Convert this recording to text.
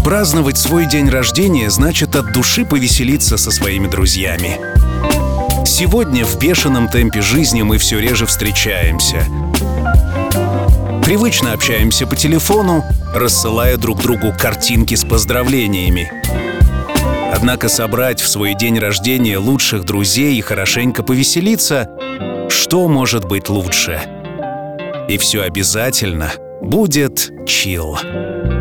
Праздновать свой день рождения значит от души повеселиться со своими друзьями. Сегодня в бешеном темпе жизни мы все реже встречаемся. Привычно общаемся по телефону, рассылая друг другу картинки с поздравлениями. Однако собрать в свой день рождения лучших друзей и хорошенько повеселиться — что может быть лучше? И все обязательно будет чилл.